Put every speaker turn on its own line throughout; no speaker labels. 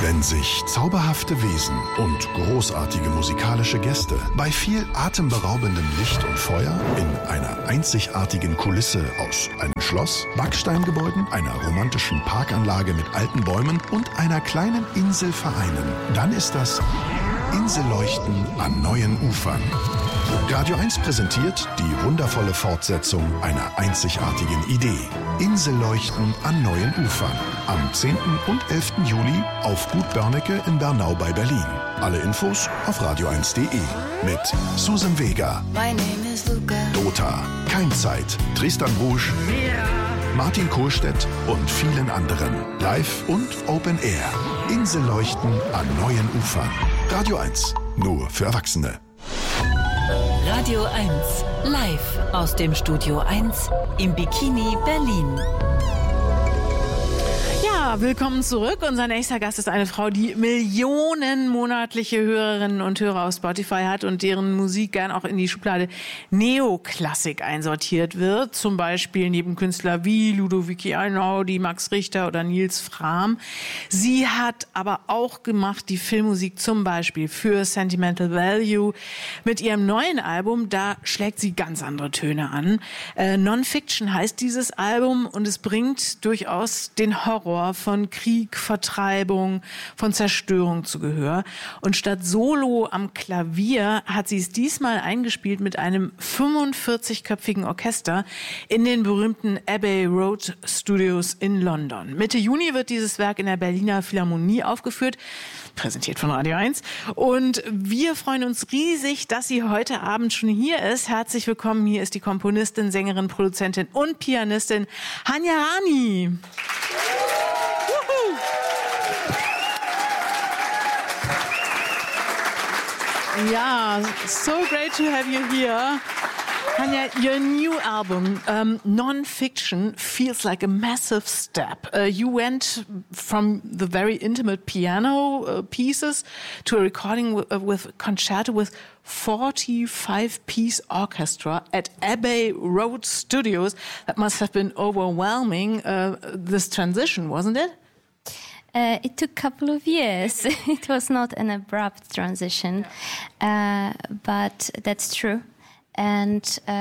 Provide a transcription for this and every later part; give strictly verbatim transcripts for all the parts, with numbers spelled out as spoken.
Wenn sich zauberhafte Wesen und großartige musikalische Gäste bei viel atemberaubendem Licht und Feuer in einer einzigartigen Kulisse aus einem Schloss, Backsteingebäuden, einer romantischen Parkanlage mit alten Bäumen und einer kleinen Insel vereinen, dann ist das Inselleuchten an neuen Ufern. Radio eins präsentiert die wundervolle Fortsetzung einer einzigartigen Idee. Inselleuchten an neuen Ufern. Am zehnten und elften Juli auf Gut Börnecke in Bernau bei Berlin. Alle Infos auf radio eins punkt de mit Susan Vega, Dota, Keimzeit, Tristan Rouge, Martin Kohlstedt und vielen anderen. Live und Open Air. Inselleuchten an neuen Ufern. Radio eins, nur für Erwachsene.
Radio eins, live aus dem Studio eins im Bikini Berlin.
Ja, willkommen zurück. Unser nächster Gast ist eine Frau, die Millionen monatliche Hörerinnen und Hörer auf Spotify hat und deren Musik gern auch in die Schublade Neoklassik einsortiert wird. Zum Beispiel neben Künstler wie Ludovici Einaudi, Max Richter oder Nils Frahm. Sie hat aber auch gemacht die Filmmusik zum Beispiel für Sentimental Value. Mit ihrem neuen Album, da schlägt sie ganz andere Töne an. Äh, Non-Fiction heißt dieses Album und es bringt durchaus den Horror von Krieg, Vertreibung, von Zerstörung zu Gehör. Und statt Solo am Klavier hat sie es diesmal eingespielt mit einem fünfundvierzigköpfigen Orchester in den berühmten Abbey Road Studios in London. Mitte Juni wird dieses Werk in der Berliner Philharmonie aufgeführt, präsentiert von Radio eins. Und wir freuen uns riesig, dass sie heute Abend schon hier ist. Herzlich willkommen. Hier ist die Komponistin, Sängerin, Produzentin und Pianistin Hanya Rani. Yeah, so great to have you here. Hanya, your new album, um, Non-Fiction, feels like a massive step. Uh, you went from the very intimate piano uh, pieces to a recording w- uh, with concerto with forty-five-piece orchestra at Abbey Road Studios. That must have been overwhelming, uh, this transition, wasn't it?
Uh, it took a couple of years. It was not an abrupt transition, uh, but that's true. And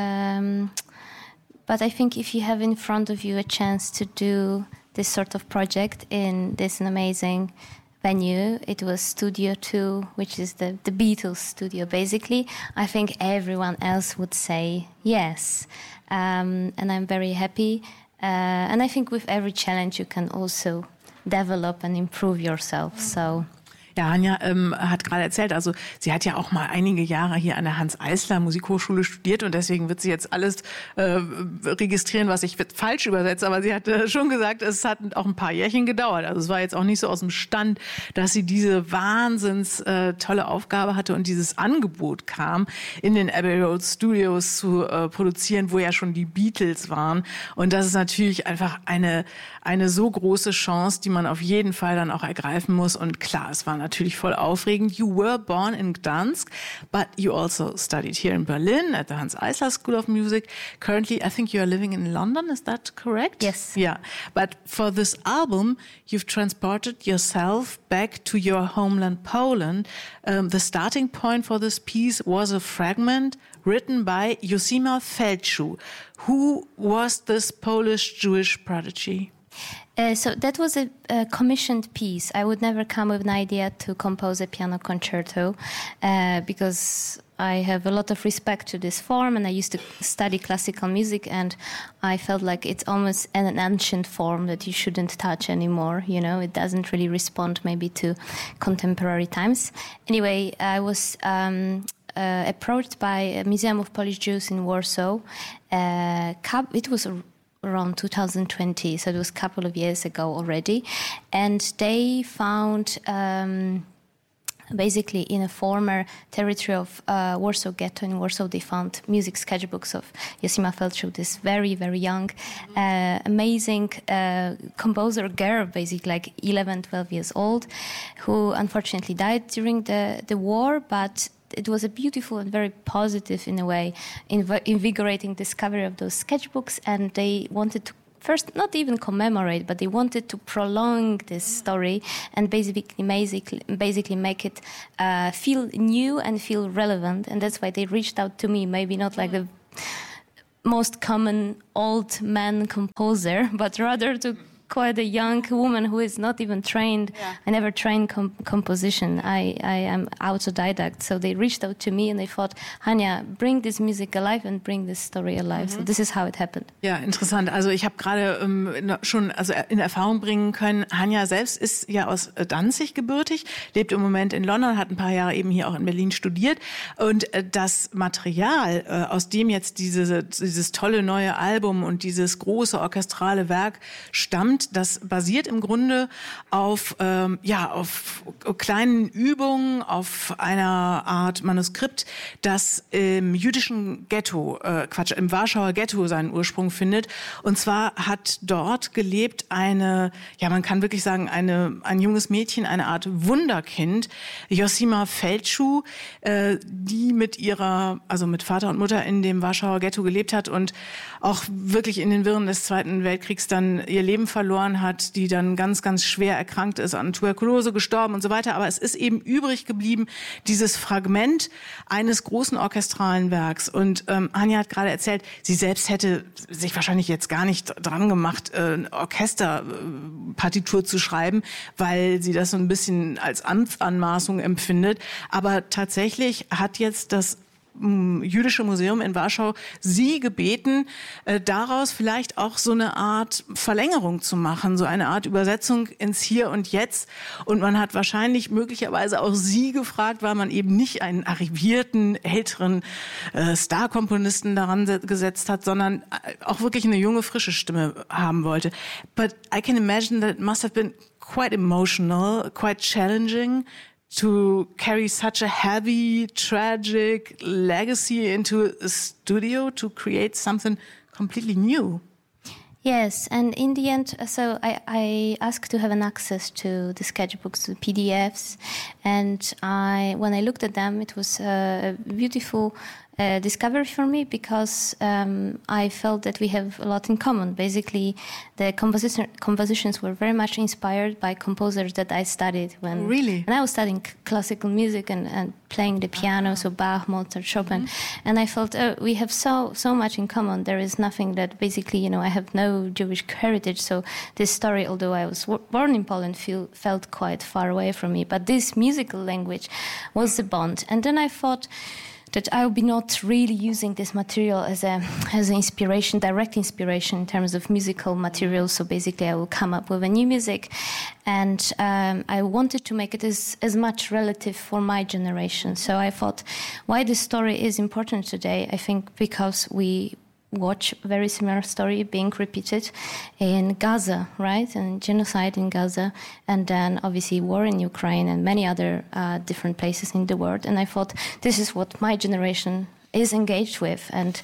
um, but I think if you have in front of you a chance to do this sort of project in this an amazing venue, it was Studio Two, which is the, the Beatles studio, basically. I think everyone else would say yes, um, and I'm very happy. Uh, and I think with every challenge you can also develop and improve yourself. So
Ja, Hanya ähm, hat gerade erzählt, also sie hat ja auch mal einige Jahre hier an der Hans-Eisler Musikhochschule studiert und deswegen wird sie jetzt alles äh, registrieren, was ich falsch übersetze, aber sie hat äh, schon gesagt, es hat auch ein paar Jährchen gedauert. Also es war jetzt auch nicht so aus dem Stand, dass sie diese wahnsinns äh, tolle Aufgabe hatte und dieses Angebot kam, in den Abbey Road Studios zu äh, produzieren, wo ja schon die Beatles waren. Und das ist natürlich einfach eine, eine so große Chance, die man auf jeden Fall dann auch ergreifen muss. Und klar, es war natürlich voll aufregend. You were born in Gdansk, but you also studied here in Berlin at the Hans Eisler School of Music. Currently, I think you are living in London. Is that correct?
Yes.
Yeah. But for this album, you've transported yourself back to your homeland, Poland. Um, the starting point for this piece was a fragment written by Josima Feldschuh. Who was this Polish Jewish prodigy?
Uh, so that was a, a commissioned piece. I would never come with an idea to compose a piano concerto uh, because I have a lot of respect to this form, and I used to study classical music, and I felt like it's almost an ancient form that you shouldn't touch anymore. You know, it doesn't really respond maybe to contemporary times. Anyway, I was um, uh, approached by a Museum of Polish Jews in Warsaw. Uh, it was a around two thousand twenty, so it was a couple of years ago already, and they found um, basically in a former territory of uh, Warsaw Ghetto in Warsaw, they found music sketchbooks of Josima Feldschuh, this very, very young, uh, amazing uh, composer girl, basically like eleven, twelve years old, who unfortunately died during the, the war, but it was a beautiful and very positive, in a way, inv- invigorating discovery of those sketchbooks, and they wanted to first not even commemorate, but they wanted to prolong this story and basically basically, basically make it uh, feel new and feel relevant. And that's why they reached out to me, maybe not like the most common old man composer, but rather to quite a young woman who is not even trained. Yeah. I never trained com- composition. I, I am autodidact. So they reached out to me and they thought, Hanya, bring this music alive and bring this story alive. Mhm. So this is how it happened.
Ja, interessant. Also ich habe gerade ähm, schon also in Erfahrung bringen können, Hanya selbst ist ja aus Danzig gebürtig, lebt im Moment in London, hat ein paar Jahre eben hier auch in Berlin studiert. Und äh, das Material, äh, aus dem jetzt diese, dieses tolle neue Album und dieses große orchestrale Werk stammt, das basiert im Grunde auf, ähm, ja, auf kleinen Übungen, auf einer Art Manuskript, das im jüdischen Ghetto, äh, Quatsch, im Warschauer Ghetto seinen Ursprung findet. Und zwar hat dort gelebt eine, ja, man kann wirklich sagen, eine, ein junges Mädchen, eine Art Wunderkind, Josima Feldschuh, äh, die mit ihrer, also mit Vater und Mutter in dem Warschauer Ghetto gelebt hat und auch wirklich in den Wirren des Zweiten Weltkriegs dann ihr Leben verloren hat, die dann ganz, ganz schwer erkrankt ist, an Tuberkulose gestorben und so weiter. Aber es ist eben übrig geblieben, dieses Fragment eines großen orchestralen Werks. Und ähm, Hanya hat gerade erzählt, sie selbst hätte sich wahrscheinlich jetzt gar nicht dran gemacht, äh, eine Orchesterpartitur zu schreiben, weil sie das so ein bisschen als Amtsanmaßung empfindet. Aber tatsächlich hat jetzt das Jüdische Museum in Warschau sie gebeten, äh, daraus vielleicht auch so eine Art Verlängerung zu machen, so eine Art Übersetzung ins Hier und Jetzt. Und man hat wahrscheinlich möglicherweise auch sie gefragt, weil man eben nicht einen arrivierten, älteren äh, Star-Komponisten daran se- gesetzt hat, sondern auch wirklich eine junge, frische Stimme haben wollte. But I can imagine that it must have been quite emotional, quite challenging to carry such a heavy, tragic legacy into a studio to create something completely new.
Yes, and in the end, so I, I asked to have an access to the sketchbooks, the P D Fs, and I when I looked at them, it was a beautiful uh, discovery for me because um, I felt that we have a lot in common. Basically, the composition, compositions were very much inspired by composers that I studied when,
really?
when I was studying classical music and, and playing the piano, ah. so Bach, Mozart, Chopin, mm-hmm. and I felt oh, we have so so much in common. There is nothing that basically, you know, I have no Jewish heritage, so this story, although I was w- born in Poland, feel, felt quite far away from me. But this musical language was the bond, and then I thought that I would be not really using this material as a as an inspiration, direct inspiration in terms of musical material. So basically, I will come up with a new music, and um, I wanted to make it as as much relative for my generation. So I thought, why this story is important today? I think because we watch a very similar story being repeated in Gaza, right? And genocide in Gaza, and then obviously war in Ukraine and many other uh, different places in the world. And I thought this is what my generation is engaged with. And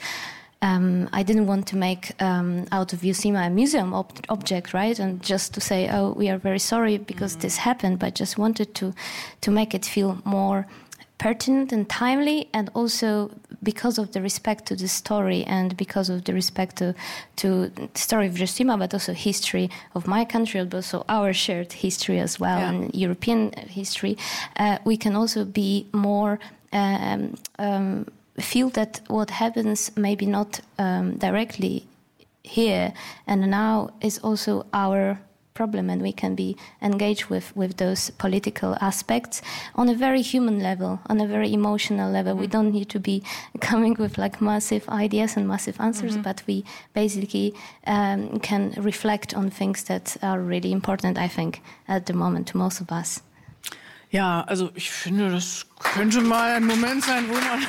um, I didn't want to make um, out of Josima a museum ob- object, right? And just to say, oh, we are very sorry because mm-hmm. this happened, but just wanted to to make it feel more pertinent and timely, and also because of the respect to the story and because of the respect to, to the story of Josima, but also history of my country, but also our shared history as well, yeah. and European history, uh, we can also be more um, um, feel that what happens maybe not um, directly here and now is also our problem, and we can be engaged with, with those political aspects on a very human level, on a very emotional level. Mm-hmm. We don't need to be coming with like massive ideas and massive answers, mm-hmm. but we basically um, can reflect on things that are really important, I think, at the moment to most of us.
Ja, also ich finde, das könnte mal ein Moment sein, wo man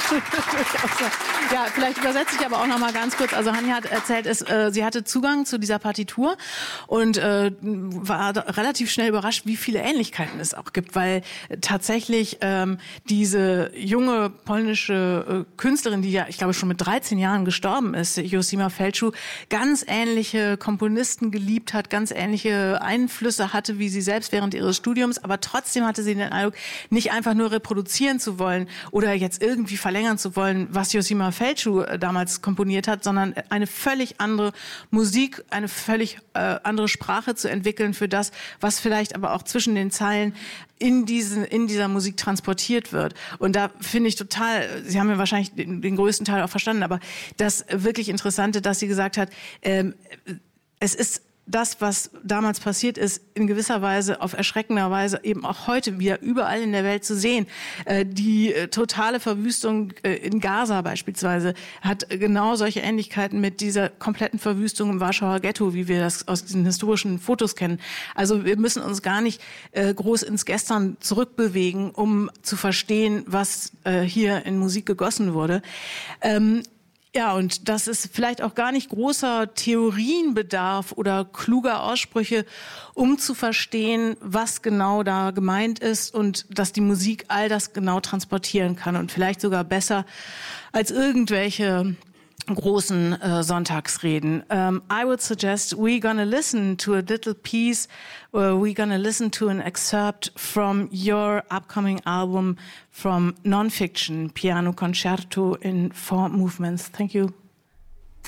ja, vielleicht übersetze ich aber auch noch mal ganz kurz. Also Hanya hat erzählt, es, äh, sie hatte Zugang zu dieser Partitur und äh, war relativ schnell überrascht, wie viele Ähnlichkeiten es auch gibt, weil tatsächlich ähm, diese junge polnische äh, Künstlerin, die ja, ich glaube, schon mit dreizehn Jahren gestorben ist, Josima Feldschuh, ganz ähnliche Komponisten geliebt hat, ganz ähnliche Einflüsse hatte wie sie selbst während ihres Studiums, aber trotzdem hatte sie den den Eindruck, nicht einfach nur reproduzieren zu wollen oder jetzt irgendwie verlängern zu wollen, was Josima Feldschuh damals komponiert hat, sondern eine völlig andere Musik, eine völlig äh, andere Sprache zu entwickeln für das, was vielleicht aber auch zwischen den Zeilen in diesen, in dieser Musik transportiert wird. Und da finde ich total, Sie haben ja wahrscheinlich den, den größten Teil auch verstanden, aber das wirklich Interessante, dass sie gesagt hat, ähm, es ist das, was damals passiert ist, in gewisser Weise, auf erschreckender Weise eben auch heute wieder überall in der Welt zu sehen. Äh, die äh, totale Verwüstung äh, in Gaza beispielsweise hat genau solche Ähnlichkeiten mit dieser kompletten Verwüstung im Warschauer Ghetto, wie wir das aus diesen historischen Fotos kennen. Also wir müssen uns gar nicht äh, groß ins Gestern zurückbewegen, um zu verstehen, was äh, hier in Musik gegossen wurde. Ähm, Ja, und das ist vielleicht auch gar nicht großer Theorienbedarf oder kluger Aussprüche, um zu verstehen, was genau da gemeint ist und dass die Musik all das genau transportieren kann und vielleicht sogar besser als irgendwelche großen äh, Sonntagsreden. Um, I would suggest we're gonna listen to a little piece, or we're gonna listen to an excerpt from your upcoming album from Nonfiction, Piano Concerto in Four Movements. Thank you.